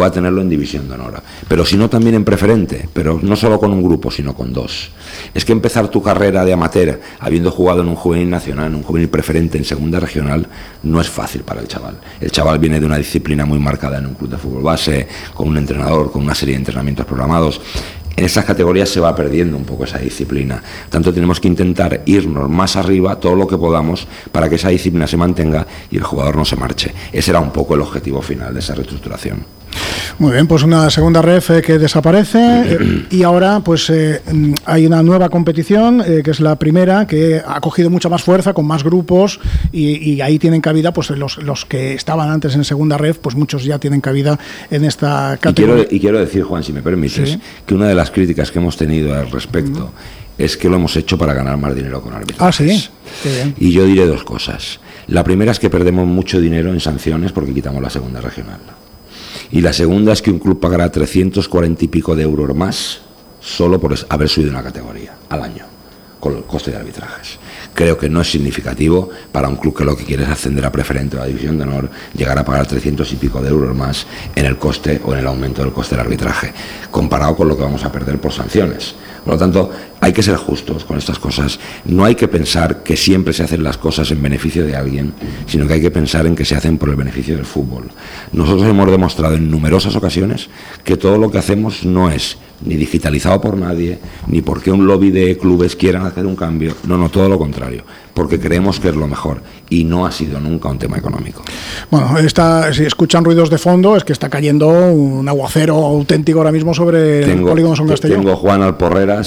pueda tenerlo en división de honor. Pero si no, también en preferente, pero no solo con un grupo, sino con dos. Es que empezar tu carrera de amateur, habiendo jugado en un juvenil nacional, en un juvenil preferente, en segunda regional, no es fácil para el chaval. El chaval viene de una disciplina muy marcada en un club de fútbol base, con un entrenador, con una serie de entrenamientos programados. En esas categorías se va perdiendo un poco esa disciplina. Tanto tenemos que intentar irnos más arriba todo lo que podamos para que esa disciplina se mantenga y el jugador no se marche. Ese era un poco el objetivo final de esa reestructuración. Muy bien, pues una segunda ref que desaparece y ahora pues hay una nueva competición que es la primera, que ha cogido mucha más fuerza, con más grupos y ahí tienen cabida pues los que estaban antes en segunda ref, pues muchos ya tienen cabida en esta categoría. Y quiero decir, Juan, si me permites, ¿sí?, que una de las críticas que hemos tenido al respecto es que lo hemos hecho para ganar más dinero con arbitrajes. Ah, sí. Qué bien. Y yo diré dos cosas. La primera es que perdemos mucho dinero en sanciones porque quitamos la segunda regional. Y la segunda es que un club pagará 340 y pico de euros más solo por haber subido una categoría al año, con el coste de arbitrajes. Creo que no es significativo para un club que lo que quiere es ascender a preferente o a división de honor, llegar a pagar 300 y pico de euros más en el coste o en el aumento del coste del arbitraje, comparado con lo que vamos a perder por sanciones. Por lo tanto, hay que ser justos con estas cosas. No hay que pensar que siempre se hacen las cosas en beneficio de alguien, sino que hay que pensar en que se hacen por el beneficio del fútbol. Nosotros hemos demostrado en numerosas ocasiones que todo lo que hacemos no es ni digitalizado por nadie, ni porque un lobby de clubes quieran hacer un cambio. No, todo lo contrario, porque creemos que es lo mejor y no ha sido nunca un tema económico. Bueno, si escuchan ruidos de fondo es que está cayendo un aguacero auténtico ahora mismo sobre el polígono Son Castelló. Tengo Juan Alporreras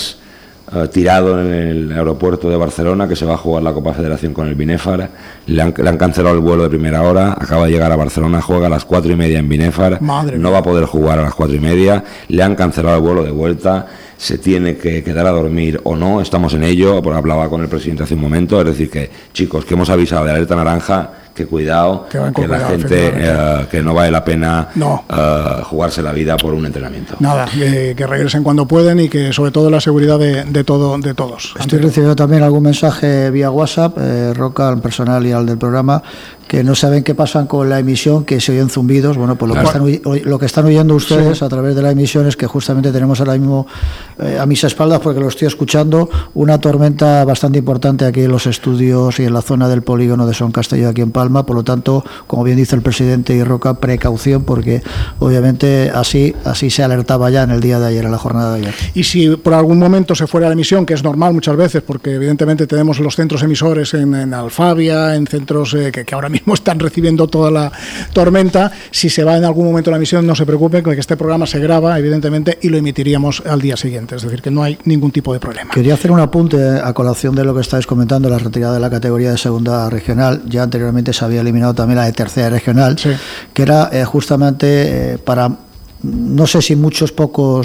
tirado en el aeropuerto de Barcelona, que se va a jugar la Copa Federación con el Binéfar. Le han cancelado el vuelo de primera hora, acaba de llegar a Barcelona, juega a las 4:30 en Binéfar, no va a poder jugar a las 4:30, le han cancelado el vuelo de vuelta, se tiene que quedar a dormir o no, estamos en ello, hablaba con el presidente hace un momento, es decir que, chicos, que hemos avisado de alerta naranja, que cuidado, que la gente, que no vale la pena jugarse la vida por un entrenamiento. Nada, que regresen cuando pueden y que sobre todo la seguridad de todos. Estoy recibiendo también algún mensaje vía WhatsApp, Roca, al personal y al del programa, que no saben qué pasan con la emisión, que se oyen zumbidos. Bueno, pues lo que están oyendo ustedes a través de la emisión es que justamente tenemos ahora mismo a mis espaldas, porque lo estoy escuchando, una tormenta bastante importante aquí en los estudios y en la zona del polígono de Son Castelló, aquí en Palma. Por lo tanto, como bien dice el presidente y Roca, precaución, porque obviamente así se alertaba ya en el día de ayer, en la jornada de ayer. Y si por algún momento se fuera la emisión, que es normal muchas veces, porque evidentemente tenemos los centros emisores en Alfabia, en centros que ahora mismo están recibiendo toda la tormenta, si se va en algún momento la emisión, no se preocupen, que este programa se graba, evidentemente, y lo emitiríamos al día siguiente, es decir, que no hay ningún tipo de problema. Quería hacer un apunte a colación de lo que estáis comentando, la retirada de la categoría de segunda regional. Ya anteriormente se había eliminado también la de tercera regional, que era justamente para, no sé si muchos, pocos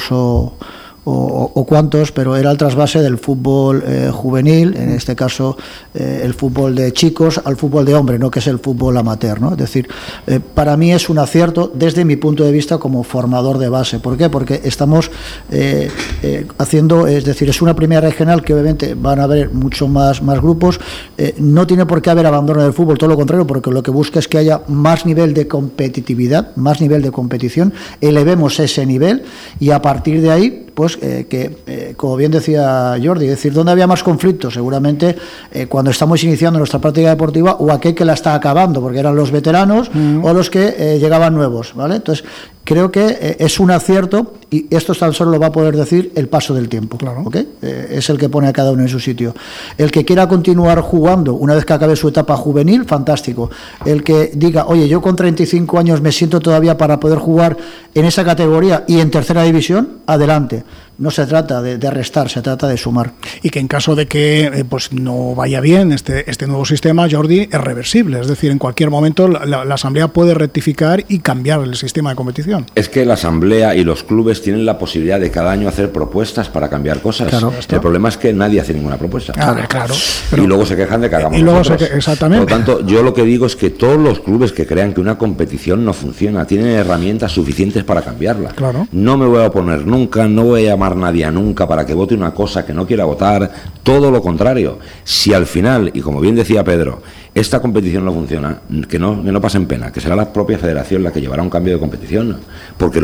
o cuántos, pero era el trasvase del fútbol juvenil, en este caso el fútbol de chicos, al fútbol de hombre, no que es el fútbol amateur, ¿no? Es decir, para mí es un acierto desde mi punto de vista como formador de base. ¿Por qué? Porque estamos haciendo, es decir, es una primera regional que obviamente van a haber mucho más grupos, no tiene por qué haber abandono del fútbol, todo lo contrario, porque lo que busca es que haya más nivel de competitividad, más nivel de competición, elevemos ese nivel y a partir de ahí, pues como bien decía Jordi, es decir, ¿dónde había más conflictos? Seguramente cuando estamos iniciando nuestra práctica deportiva, o aquel que la está acabando, porque eran los veteranos o los que llegaban nuevos, ¿vale? Entonces, creo que es un acierto, y esto tan solo lo va a poder decir el paso del tiempo, ¿okay? Es el que pone a cada uno en su sitio. El que quiera continuar jugando una vez que acabe su etapa juvenil, fantástico. El que diga, oye, yo con 35 años me siento todavía para poder jugar en esa categoría y en tercera división, adelante. No se trata de restar, se trata de sumar. Y que en caso de que pues no vaya bien este nuevo sistema, Jordi, es reversible. Es decir, en cualquier momento la Asamblea puede rectificar y cambiar el sistema de competición. Es que la Asamblea y los clubes tienen la posibilidad de cada año hacer propuestas para cambiar cosas. Claro, el problema es que nadie hace ninguna propuesta. Claro. Y luego se quejan de que hagamos nosotros. Exactamente. Por lo tanto, yo lo que digo es que todos los clubes que crean que una competición no funciona tienen herramientas suficientes para cambiarla. Claro. No me voy a oponer nunca, no voy a llamar a nadie nunca para que vote una cosa que no quiera votar, todo lo contrario. Si al final, y como bien decía Pedro, esta competición no funciona, que no pasen pena, que será la propia federación la que llevará un cambio de competición, porque